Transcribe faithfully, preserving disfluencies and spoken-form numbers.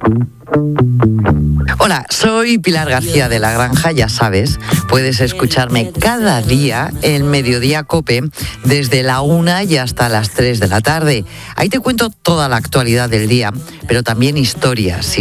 Hola, soy Pilar García de La Granja, ya sabes, puedes escucharme cada día en Mediodía COPE desde la una y hasta las tres de la tarde. Ahí te cuento toda la actualidad del día, pero también historias.